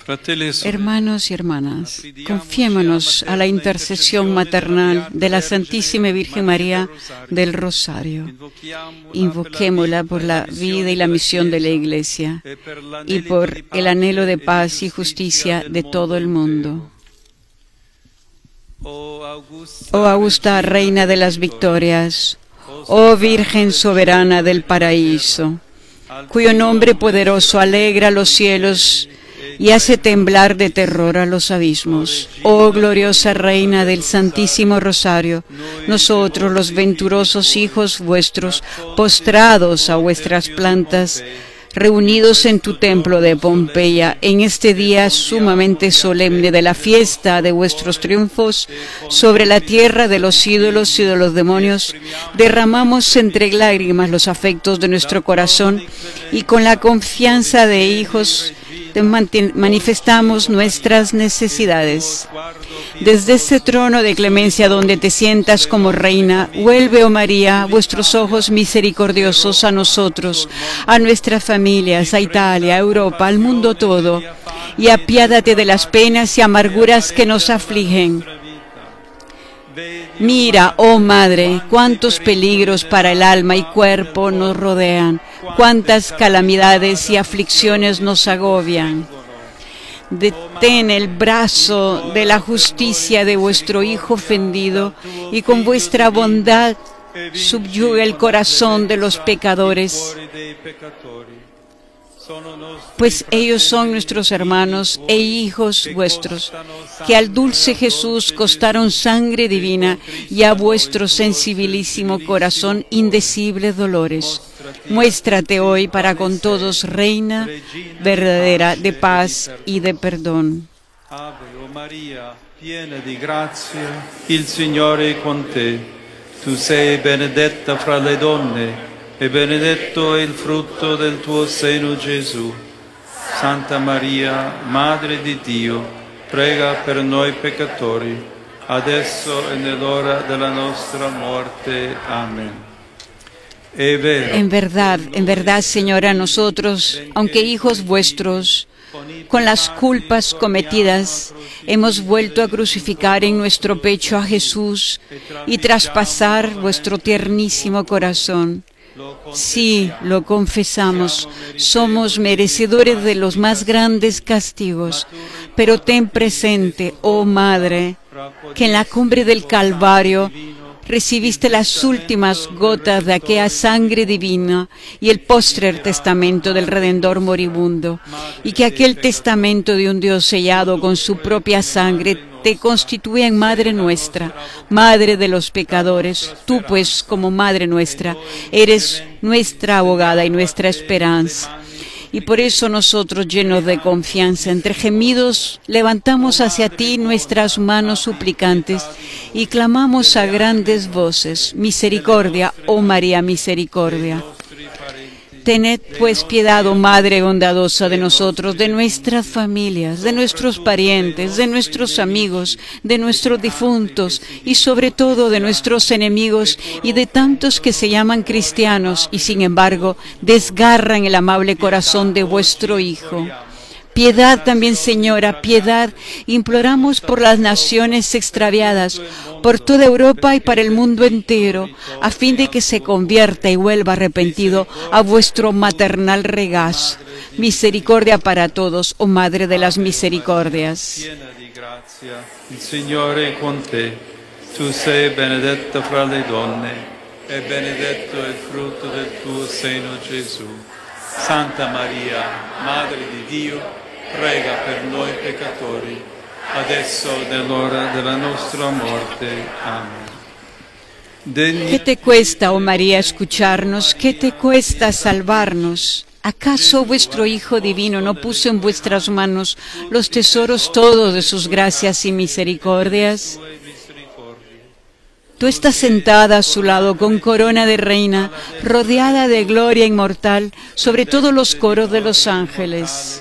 Hermanos y hermanas, confiémonos a la intercesión maternal de la Santísima Virgen María del Rosario. Invoquémosla por la vida y la misión de la Iglesia y por el anhelo de paz y justicia de todo el mundo. Oh Augusta, Reina de las Victorias, oh Virgen soberana del paraíso, cuyo nombre poderoso alegra los cielos y hace temblar de terror a los abismos. Oh gloriosa Reina del Santísimo Rosario, nosotros los venturosos hijos vuestros, postrados a vuestras plantas, reunidos en tu templo de Pompeya, en este día sumamente solemne de la fiesta de vuestros triunfos sobre la tierra de los ídolos y de los demonios, derramamos entre lágrimas los afectos de nuestro corazón y con la confianza de hijos manifestamos nuestras necesidades. Desde este trono de clemencia donde te sientas como reina, vuelve, oh María, vuestros ojos misericordiosos a nosotros, a nuestras familias, a Italia, a Europa, al mundo todo, y apiádate de las penas y amarguras que nos afligen. Mira, oh Madre, cuántos peligros para el alma y cuerpo nos rodean, cuántas calamidades y aflicciones nos agobian. Detén el brazo de la justicia de vuestro Hijo ofendido y con vuestra bondad subyuga el corazón de los pecadores, pues ellos son nuestros hermanos e hijos vuestros, que al dulce Jesús costaron sangre divina y a vuestro sensibilísimo corazón indecibles dolores. Muéstrate hoy para con todos, Reina verdadera de paz y de perdón. Ave, oh Maria, piena di grazia, il Signore è con te. Tu sei benedetta fra le donne, e benedetto è il frutto del tuo seno, Gesù. Santa Maria, Madre di Dio, prega per noi peccatori, adesso e nell'ora della nostra morte. Amén. En verdad, Señora, nosotros, aunque hijos vuestros, con las culpas cometidas, hemos vuelto a crucificar en nuestro pecho a Jesús y traspasar vuestro tiernísimo corazón. Sí, lo confesamos, somos merecedores de los más grandes castigos, pero ten presente, oh Madre, que en la cumbre del Calvario recibiste las últimas gotas de aquella sangre divina y el postrer testamento del Redentor moribundo, y que aquel testamento de un Dios sellado con su propia sangre te constituye en Madre nuestra, Madre de los pecadores. Tú, pues, como Madre nuestra, eres nuestra abogada y nuestra esperanza. Y por eso nosotros, llenos de confianza, entre gemidos, levantamos hacia ti nuestras manos suplicantes y clamamos a grandes voces: misericordia, oh María, misericordia. Tened pues piedad, oh Madre bondadosa, de nosotros, de nuestras familias, de nuestros parientes, de nuestros amigos, de nuestros difuntos y sobre todo de nuestros enemigos y de tantos que se llaman cristianos y sin embargo desgarran el amable corazón de vuestro Hijo. Piedad también, Señora, piedad, imploramos por las naciones extraviadas, por toda Europa y para el mundo entero, a fin de que se convierta y vuelva arrepentido a vuestro maternal regazo. Misericordia para todos, oh Madre de las misericordias. Il Signore è con te. Tu sei benedetta fra le donne, e benedetto è il frutto del tuo seno, Gesù. Santa Maria, Madre di Dio, prega per noi peccatori, adesso e nell'ora della nostra morte. Amén. ¿Qué te cuesta, oh María, escucharnos? ¿Qué te cuesta salvarnos? ¿Acaso vuestro Hijo divino no puso en vuestras manos los tesoros todos de sus gracias y misericordias? Tú estás sentada a su lado con corona de reina, rodeada de gloria inmortal, sobre todos los coros de los ángeles.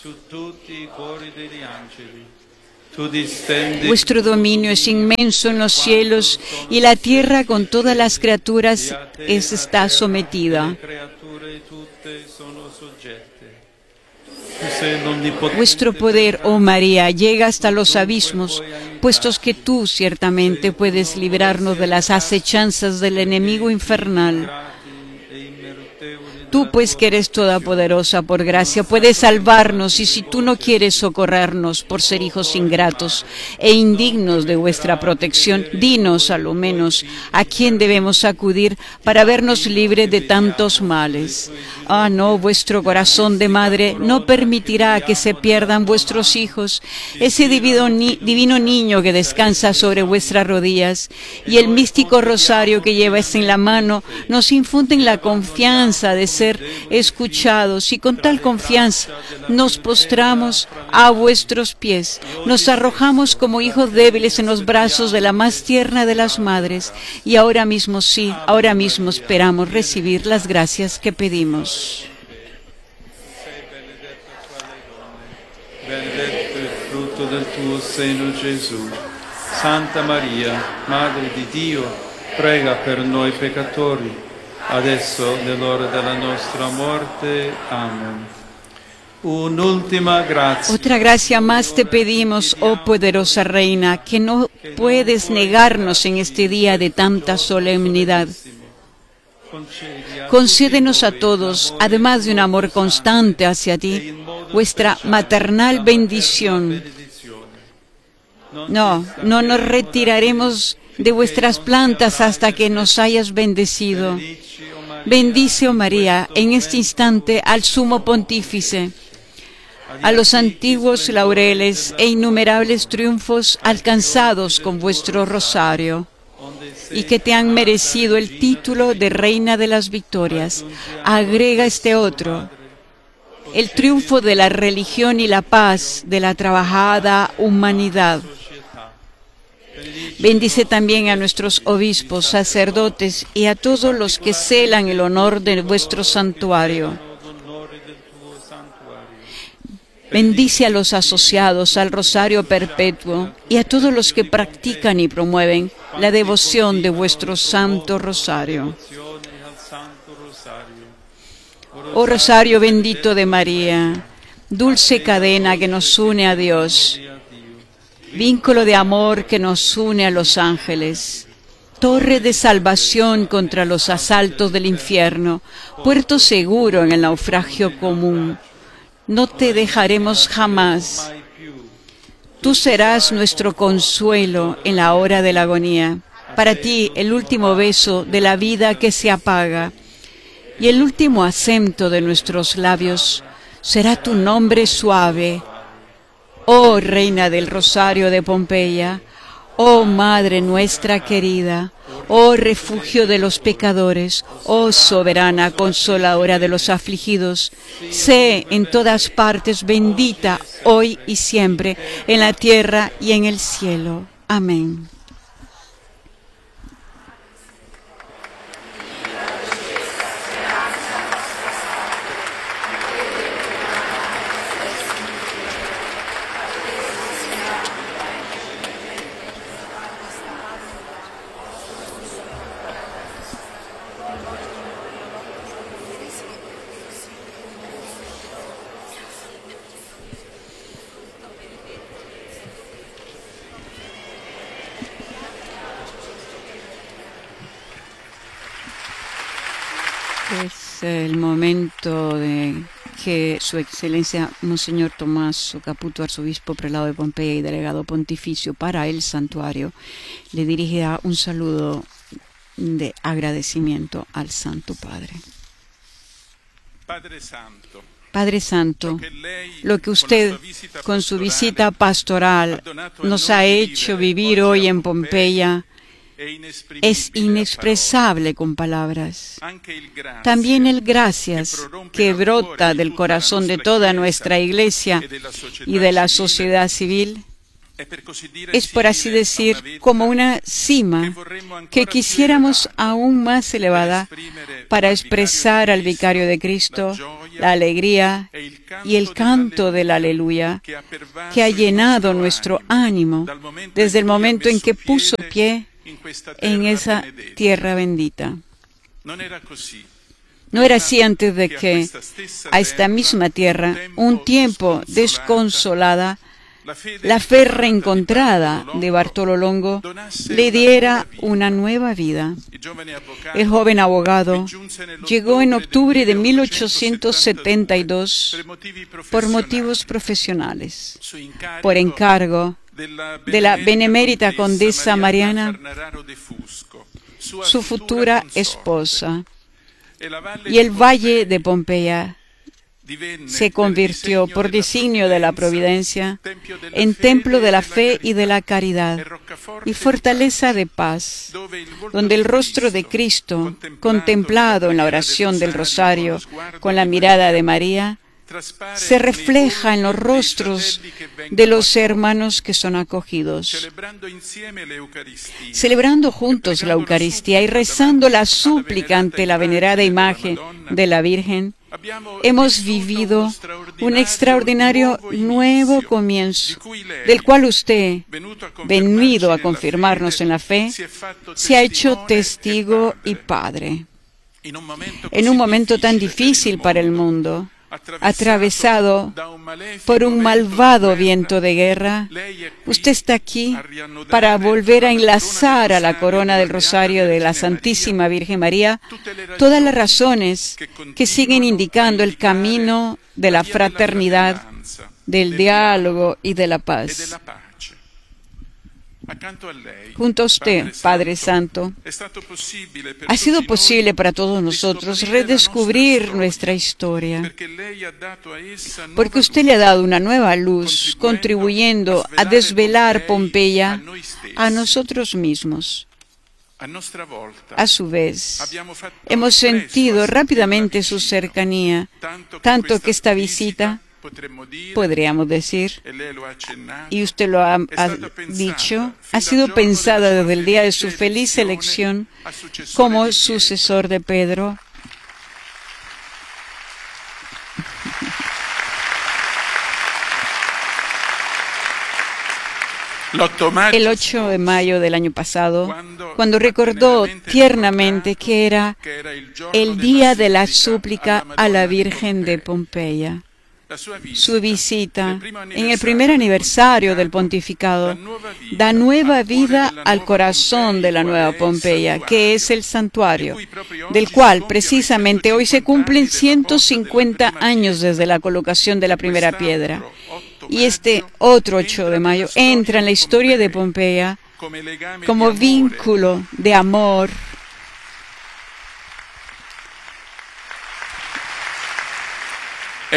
Vuestro dominio es inmenso en los cielos y la tierra con todas las criaturas está sometida. Vuestro poder, oh María, llega hasta los abismos, puestos que tú ciertamente puedes librarnos de las acechanzas del enemigo infernal. Tú, pues, que eres todopoderosa por gracia, puedes salvarnos, y si tú no quieres socorrernos por ser hijos ingratos e indignos de vuestra protección, dinos a lo menos a quién debemos acudir para vernos libres de tantos males. Ah, no, vuestro corazón de madre no permitirá que se pierdan vuestros hijos, ese divino niño que descansa sobre vuestras rodillas, y el místico rosario que llevas en la mano nos infunden la confianza de ser escuchados, y con tal confianza nos postramos a vuestros pies, nos arrojamos como hijos débiles en los brazos de la más tierna de las madres, y ahora mismo sí, ahora mismo esperamos recibir las gracias que pedimos. Benedetto il frutto del tuo seno, Gesù. Santa Maria, Madre di Dio, prega per noi peccatori, adesso nell'ora della nostra morte. Amén. Un'ultima gracia. Otra gracia más te pedimos, oh poderosa Reina, que no puedes negarnos en este día de tanta solemnidad. Concédenos a todos, además de un amor constante hacia ti, vuestra maternal bendición. No nos retiraremos de vuestras plantas hasta que nos hayas bendecido. Bendice, oh María, en este instante al sumo pontífice, a los antiguos laureles e innumerables triunfos alcanzados con vuestro rosario, y que te han merecido el título de Reina de las Victorias. Agrega este otro: el triunfo de la religión y la paz de la trabajada humanidad. Bendice también a nuestros obispos, sacerdotes y a todos los que celan el honor de vuestro santuario. Bendice a los asociados al Rosario Perpetuo y a todos los que practican y promueven la devoción de vuestro Santo Rosario. Oh Rosario bendito de María, dulce cadena que nos une a Dios, vínculo de amor que nos une a los ángeles, torre de salvación contra los asaltos del infierno, puerto seguro en el naufragio común. No te dejaremos jamás. Tú serás nuestro consuelo en la hora de la agonía. Para ti, el último beso de la vida que se apaga y el último acento de nuestros labios será tu nombre suave. Oh Reina del Rosario de Pompeya, oh Madre nuestra querida, oh refugio de los pecadores, oh soberana consoladora de los afligidos, sé en todas partes bendita hoy y siempre, en la tierra y en el cielo. Amén. Es el momento de que Su Excelencia Monseñor Tommaso Caputo, arzobispo prelado de Pompeya y delegado pontificio para el santuario, le dirigirá un saludo de agradecimiento al Santo Padre. Padre Santo, lo que usted con su visita pastoral nos ha hecho vivir hoy en Pompeya es inexpresable con palabras. También el gracias que brota del corazón de toda nuestra Iglesia y de la sociedad civil es, por así decir, como una cima que quisiéramos aún más elevada para expresar al Vicario de Cristo la alegría y el canto del Aleluya que ha llenado nuestro ánimo desde el momento en que puso pie en esa tierra bendita. No era así antes de que a esta misma tierra, un tiempo desconsolada, la fe reencontrada de Bartolo Longo le diera una nueva vida. El joven abogado llegó en octubre de 1872 por motivos profesionales, por encargo de la benemérita condesa Mariana, su futura esposa, y el valle de Pompeya se convirtió, por designio de la providencia, en templo de la fe y de la caridad, y fortaleza de paz, donde el rostro de Cristo, contemplado en la oración del rosario con la mirada de María, se refleja en los rostros de los hermanos que son acogidos. Celebrando juntos la Eucaristía y rezando la súplica ante la venerada imagen de la Virgen, hemos vivido un extraordinario nuevo comienzo, del cual usted, venido a confirmarnos en la fe, se ha hecho testigo y padre. En un momento tan difícil para el mundo, atravesado por un malvado viento de guerra, usted está aquí para volver a enlazar a la corona del rosario de la Santísima Virgen María todas las razones que siguen indicando el camino de la fraternidad, del diálogo y de la paz. Junto a usted, Padre Santo, ha sido posible para todos nosotros redescubrir nuestra historia, porque usted le ha dado una nueva luz, contribuyendo a desvelar Pompeya a nosotros mismos. A su vez, hemos sentido rápidamente su cercanía, tanto que esta visita, podríamos decir, y usted lo ha dicho, ha sido pensada desde el día de su feliz elección como sucesor de Pedro. El 8 de mayo del año pasado, cuando recordó tiernamente que era el día de la súplica a la Virgen de Pompeya. Su visita, en el primer aniversario del pontificado, da nueva vida al corazón de la nueva Pompeya, que es el santuario, del cual precisamente hoy se cumplen 150 años desde la colocación de la primera piedra. Y este otro 8 de mayo entra en la historia de Pompeya como vínculo de amor, y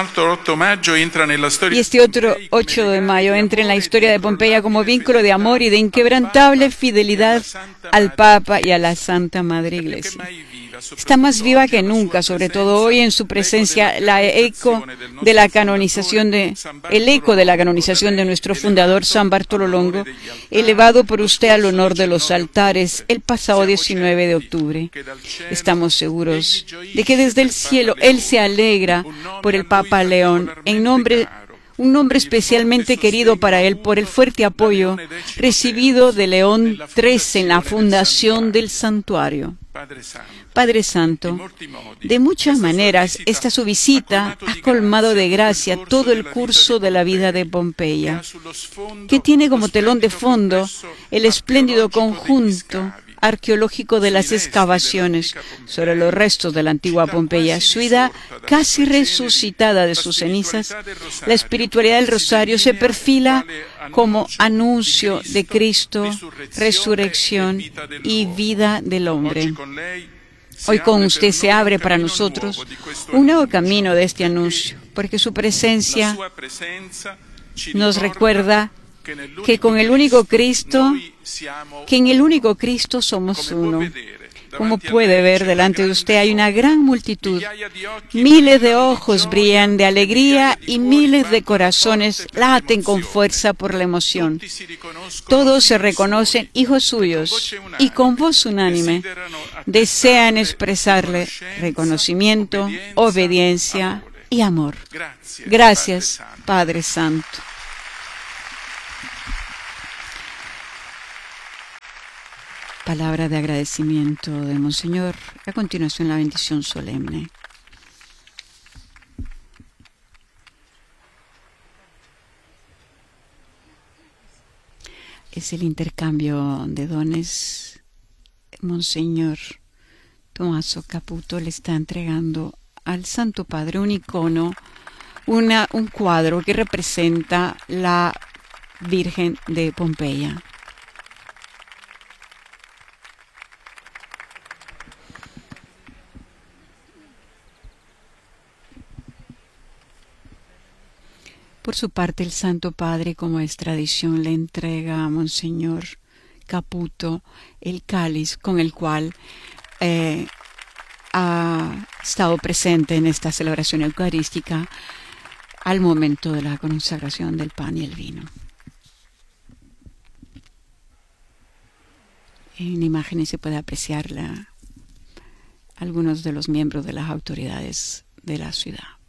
este otro 8 de mayo entra en la historia de Pompeya como vínculo de amor y de inquebrantable fidelidad al Papa y a la Santa Madre Iglesia. Está más viva que nunca, sobre todo hoy en su presencia, el eco de la canonización de nuestro fundador San Bartolo Longo, elevado por usted al honor de los altares el pasado 19 de octubre. Estamos seguros de que desde el cielo Él se alegra por el Papa León, un nombre especialmente querido para él por el fuerte apoyo recibido de León XIII en la fundación del santuario. Padre Santo, de muchas maneras, esta su visita ha colmado de gracia todo el curso de la vida de Pompeya, que tiene como telón de fondo el espléndido conjunto arqueológico de las excavaciones sobre los restos de la antigua Pompeya, su vida casi resucitada de sus cenizas. La espiritualidad del Rosario se perfila como anuncio de Cristo, resurrección y vida del hombre. Hoy con usted se abre para nosotros un nuevo camino de este anuncio, porque su presencia nos recuerda que en el único Cristo somos uno. Como puede ver, delante de usted hay una gran multitud. Miles de ojos brillan de alegría y miles de corazones laten con fuerza por la emoción. Todos se reconocen hijos suyos y con voz unánime desean expresarle reconocimiento, obediencia y amor. Gracias, Padre Santo. palabra de agradecimiento de Monseñor. A continuación, la bendición solemne. Es el intercambio de dones. Monseñor Tommaso Caputo le está entregando al Santo Padre un icono, un cuadro que representa la Virgen de Pompeya. Por su parte, el Santo Padre, como es tradición, le entrega a Monseñor Caputo el cáliz con el cual ha estado presente en esta celebración eucarística al momento de la consagración del pan y el vino. En imágenes se puede apreciar algunos de los miembros de las autoridades de la ciudad.